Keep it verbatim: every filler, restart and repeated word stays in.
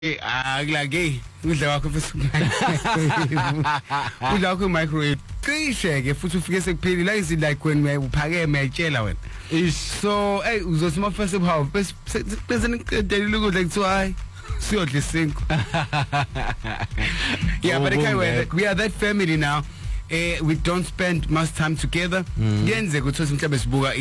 Akulake udla wakho futhi udla wakho microwave cishe ke futhi ufike sekupheli la izi like when uphakeme ayitshela wena so hey uzothi ma first how bese bese niqedela ukudla kuthiwa hayi siyodla isinko. Yeah, but okay, we are that family now. Uh, we don't spend much time together. Yenze ukuthi mhlawumbe sibuka